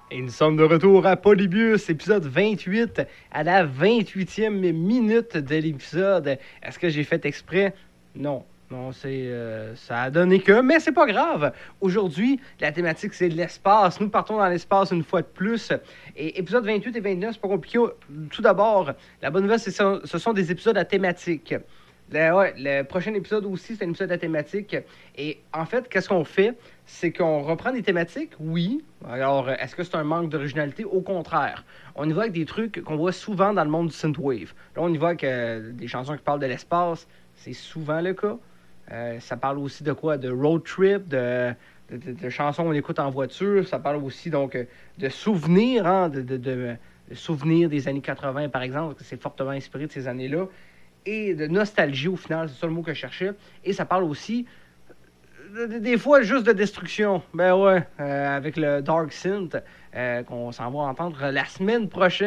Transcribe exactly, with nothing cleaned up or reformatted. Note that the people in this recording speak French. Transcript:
Et nous sommes de retour à Polybius, épisode vingt-huit, à la vingt-huitième minute de l'épisode. Est-ce que j'ai fait exprès? Non. Non, c'est, euh, ça a donné que, mais c'est pas grave. Aujourd'hui, la thématique, c'est l'espace. Nous partons dans l'espace une fois de plus. Et épisode vingt-huit et vingt-neuf, c'est pas compliqué. Tout d'abord, la bonne nouvelle, c'est que ce sont des épisodes à thématique. Le, ouais, le prochain épisode aussi, c'est un épisode à thématique. Et en fait, qu'est-ce qu'on fait? C'est qu'on reprend des thématiques, oui. Alors, est-ce que c'est un manque d'originalité? Au contraire. On y va avec des trucs qu'on voit souvent dans le monde du synthwave. Là, on y va avec euh, des chansons qui parlent de l'espace. C'est souvent le cas. Euh, ça parle aussi de quoi? De road trip, de, de, de, de chansons qu'on écoute en voiture. Ça parle aussi donc de souvenirs, hein, de, de, de, de souvenirs des années quatre-vingts, par exemple, parce que c'est fortement inspiré de ces années-là. Et de nostalgie, au final, c'est ça le mot que je cherchais. Et ça parle aussi, de, de, des fois, juste de destruction. Ben ouais, euh, avec le Dark Synth, euh, qu'on s'en va entendre la semaine prochaine.